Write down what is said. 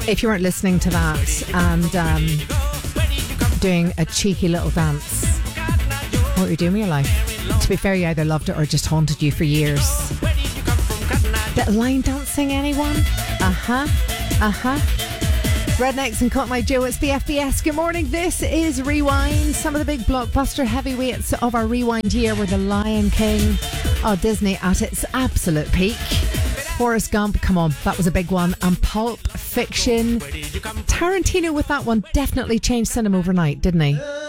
If you weren't listening to that and doing a cheeky little dance, what were you doing with your life? To be fair, you either loved it or it just haunted you for years. Little line dancing, anyone? Rednecks and Cotton Eye Joe, it's the FBS. Good morning, this is Rewind. Some of the big blockbuster heavyweights of our Rewind year were The Lion King, Disney at its absolute peak. Forrest Gump, come on, that was a big one. And Pulp Fiction. Tarantino with that one definitely changed cinema overnight, didn't he?